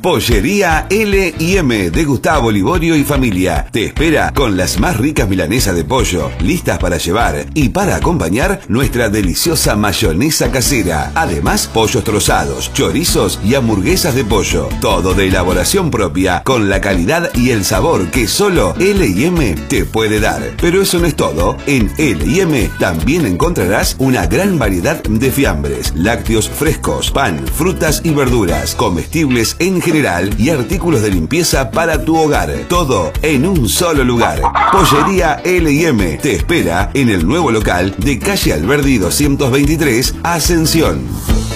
Pollería L&M de Gustavo Liborio y familia. Te espera con las más ricas milanesas de pollo, listas para llevar y para acompañar nuestra deliciosa mayonesa casera. Además, pollos trozados, chorizos y hamburguesas de pollo. Todo de elaboración propia, con la calidad y el sabor que solo L&M te puede dar. Pero eso no es todo. En L&M también encontrarás una gran variedad de fiambres, lácteos frescos, pan, frutas y verduras, comestibles en general y artículos de limpieza para tu hogar. Todo en un solo lugar. Pollería L&M te espera en el nuevo local de calle Alberdi 223, Ascensión.